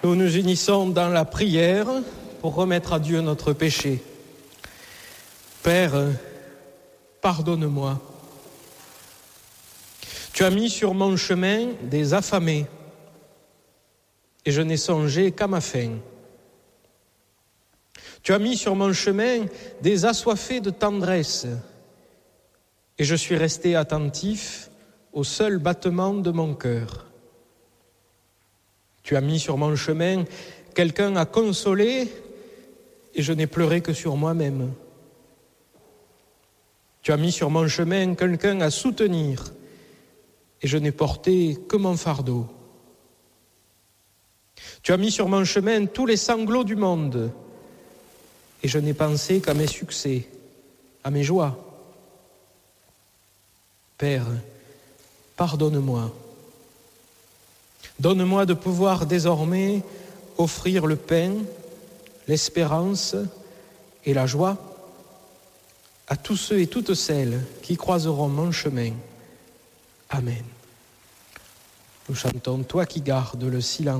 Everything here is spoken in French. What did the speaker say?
Nous nous unissons dans la prière pour remettre à Dieu notre péché. Père, pardonne-moi. Tu as mis sur mon chemin des affamés, et je n'ai songé qu'à ma faim. Tu as mis sur mon chemin des assoiffés de tendresse, et je suis resté attentif au seul battement de mon cœur. Tu as mis sur mon chemin quelqu'un à consoler, et je n'ai pleuré que sur moi-même. Tu as mis sur mon chemin quelqu'un à soutenir, et je n'ai porté que mon fardeau. Tu as mis sur mon chemin tous les sanglots du monde, et je n'ai pensé qu'à mes succès, à mes joies. Père, pardonne-moi. Donne-moi de pouvoir désormais offrir le pain, l'espérance et la joie à tous ceux et toutes celles qui croiseront mon chemin. Amen. Nous chantons « Toi qui gardes le silence ».